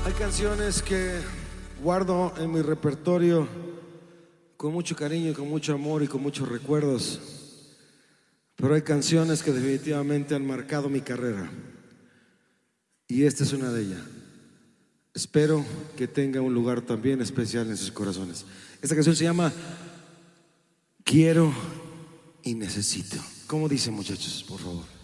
Hay canciones que guardo en mi repertorio con mucho cariño, con mucho amor y con muchos recuerdos. Pero hay canciones que definitivamente han marcado mi carrera. Y esta es una de ellas. Espero que tenga un lugar también especial en sus corazones. Esta canción se llama Quiero y Necesito. ¿Cómo dicen, muchachos? Por favor.